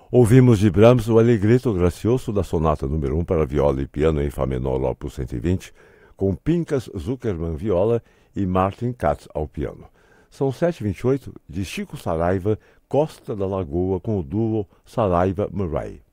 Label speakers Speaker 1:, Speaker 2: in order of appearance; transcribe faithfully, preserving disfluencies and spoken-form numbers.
Speaker 1: Ouvimos de Brahms o Allegretto gracioso da sonata número um para viola e piano em Fá menor opus cento e vinte, com Pinkas Zukerman viola e Martin Katz ao piano. São sete e vinte e oito, de Chico Saraiva, Costa da Lagoa, com o duo Saraiva-Murray.